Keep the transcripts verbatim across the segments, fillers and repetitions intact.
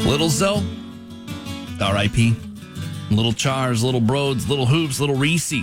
Little Zoe, R I P Little Chars, Little Broads, Little Hoops, Little Reese.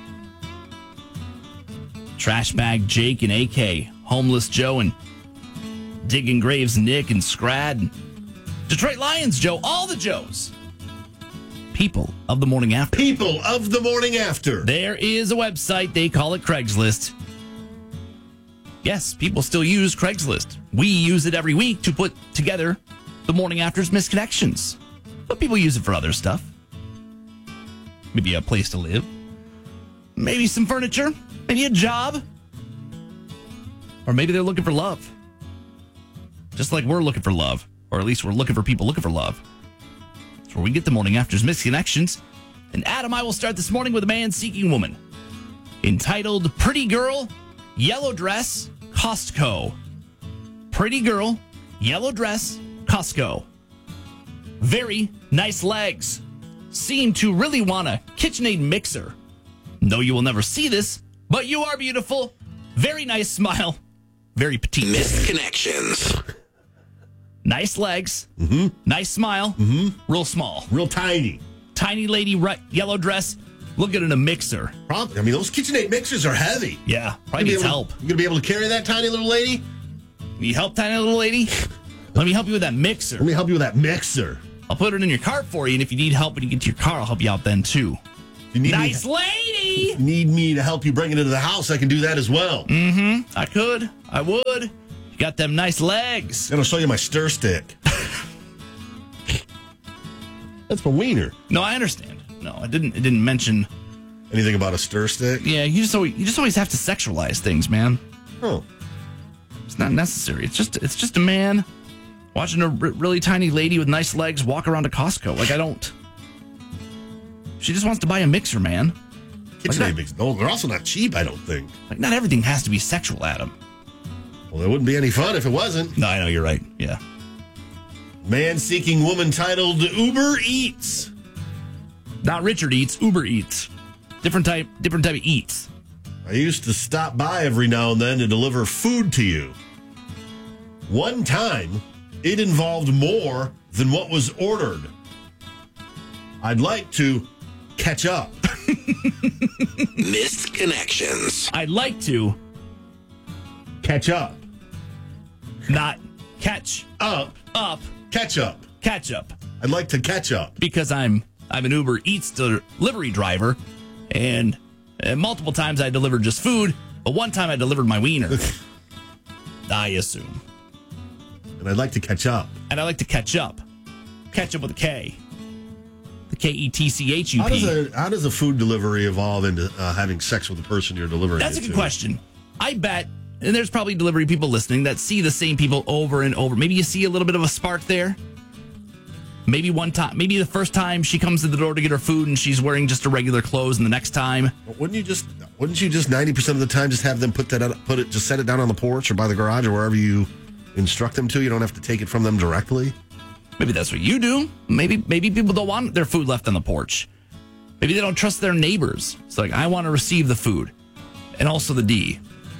Trash Bag Jake and A K, Homeless Joe and Digging Graves Nick and Scrad. Detroit Lions Joe, all the Joes. People of the morning after. People of the morning after. There is a website, they call it Craigslist. Yes, people still use Craigslist. We use it every week to put together the morning after's misconnections. But people use it for other stuff. Maybe a place to live. Maybe some furniture. Maybe a job. Or maybe they're looking for love. Just like we're looking for love. Or at least we're looking for people looking for love. That's where we get the morning after's misconnections. And Adam, I will start this morning with a man seeking woman. Entitled Pretty Girl, Yellow Dress, Costco. Pretty Girl, Yellow Dress, Costco. Very nice legs. Seem to really want a KitchenAid mixer. No, you will never see this, but you are beautiful. Very nice smile. Very petite. Misconnections. Nice legs. Mm-hmm. Nice smile. Mm-hmm. Real small. Real tiny. Tiny lady, right, yellow dress. Look at it in a mixer. Probably. I mean, those KitchenAid mixers are heavy. Yeah, probably needs help. You gonna be able to carry that tiny little lady? Need help, tiny little lady? Let me help you with that mixer. Let me help you with that mixer. I'll put it in your cart for you, and if you need help when you get to your car, I'll help you out then, too. You need nice me, lady! Need me to help you bring it into the house, I can do that as well. Mm-hmm. I could. I would. You got them nice legs. Then I'll show you my stir stick. That's for wiener. No, I understand. No, I didn't. It didn't mention anything about a stir stick. Yeah, you just always, you just always have to sexualize things, man. Oh, it's not necessary. It's just it's just a man watching a r- really tiny lady with nice legs walk around a Costco. Like I don't. She just wants to buy a mixer, man. KitchenAid like mixers. No, they're also not cheap. I don't think. Like not everything has to be sexual, Adam. Well, there wouldn't be any fun if it wasn't. No, I know you're right. Yeah. Man seeking woman titled Uber Eats. Not Richard Eats, Uber Eats. Different type, different type of eats. I used to stop by every now and then to deliver food to you. One time, it involved more than what was ordered. I'd like to catch up. Missed connections. I'd like to catch up. Not catch up. Up. Catch up. Catch up. I'd like to catch up. Because I'm I'm an Uber Eats delivery driver, and, and multiple times I delivered just food, but one time I delivered my wiener. I assume. And I'd like to catch up. And I like to catch up. Catch up with a K. The K E T C H U P. How does a, how does a food delivery evolve into uh, having sex with the person you're delivering That's it a good to? question. I bet, and there's probably delivery people listening that see the same people over and over. Maybe you see a little bit of a spark there. Maybe one time, maybe the first time she comes to the door to get her food and she's wearing just a regular clothes, and the next time, wouldn't you just wouldn't you just ninety percent of the time just have them put that out, put it just set it down on the porch or by the garage or wherever you instruct them to? You don't have to take it from them directly. Maybe that's what you do. Maybe maybe people don't want their food left on the porch. Maybe they don't trust their neighbors. It's like, I want to receive the food. And also the D.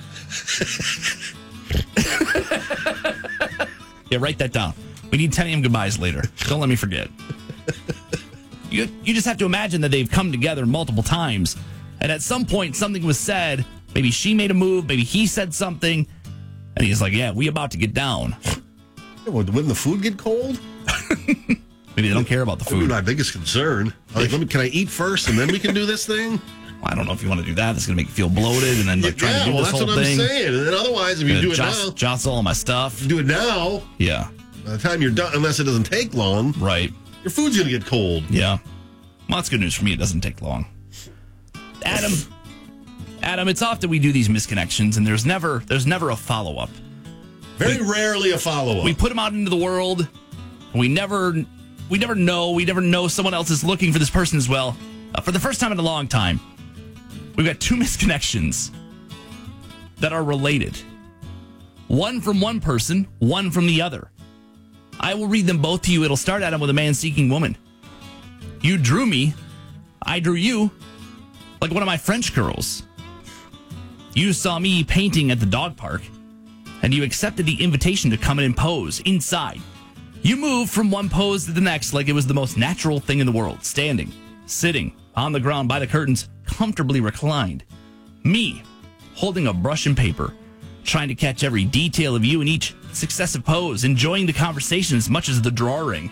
Yeah, write that down. We need ten a.m. goodbyes later. Don't let me forget. You you just have to imagine that they've come together multiple times. And at some point, something was said. Maybe she made a move. Maybe he said something. And he's like, yeah, we about to get down. Yeah, well, wouldn't the food get cold? Maybe they don't care about the food. That would be my biggest concern. Like, let me, can I eat first and then we can do this thing? Well, I don't know if you want to do that. That's going to make you feel bloated and then like, trying yeah, to do well, this that's whole what thing. I'm saying. And then otherwise, if you do it joss, now, jostle all my stuff. You do it now. Yeah. By the time you're done, unless it doesn't take long, right? Your food's going to get cold. Yeah. Well, that's good news for me. It doesn't take long. Adam, Adam, it's often we do these misconnections, and there's never there's never a follow up. Very we, rarely a follow up. We put them out into the world. And we never we never know. We never know someone else is looking for this person as well. Uh, for the first time in a long time, we've got two misconnections that are related. One from one person, one from the other. I will read them both to you. It'll start, Adam, with a man seeking woman. You drew me. I drew you like one of my French girls. You saw me painting at the dog park, and you accepted the invitation to come in and pose inside. You move from one pose to the next like it was the most natural thing in the world. Standing, sitting, on the ground by the curtains, comfortably reclined. Me, holding a brush and paper, trying to catch every detail of you in each successive pose, enjoying the conversation as much as the drawing.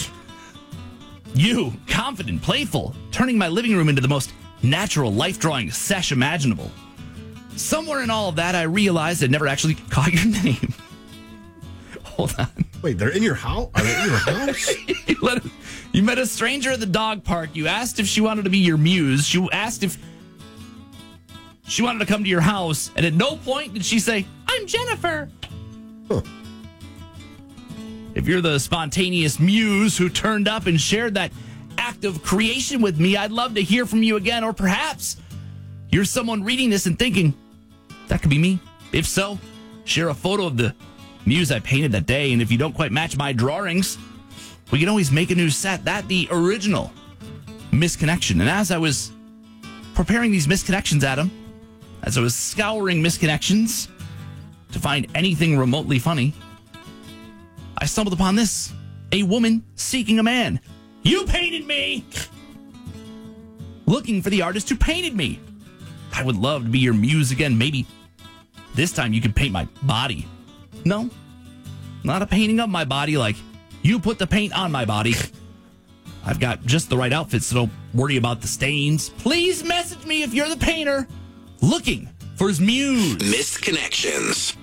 You, confident, playful, turning my living room into the most natural life-drawing sesh imaginable. Somewhere in all of that, I realized I'd never actually caught your name. Hold on. Wait, they're in your house? Are they in your house? you, let, you met a stranger at the dog park. You asked if she wanted to be your muse. She asked if she wanted to come to your house. And at no point did she say, I'm Jennifer. Huh. If you're the spontaneous muse who turned up and shared that act of creation with me, I'd love to hear from you again. Or perhaps you're someone reading this and thinking, that could be me. If so, share a photo of the muse I painted that day. And if you don't quite match my drawings, we can always make a new set. That the original Misconnection. And as I was preparing these misconnections, Adam, as I was scouring misconnections to find anything remotely funny, I stumbled upon this. A woman seeking a man. You painted me! Looking for the artist who painted me. I would love to be your muse again. Maybe this time you could paint my body. No, not a painting of my body like you put the paint on my body. I've got just the right outfit, so don't worry about the stains. Please message me if you're the painter looking for his muse. Misconnections.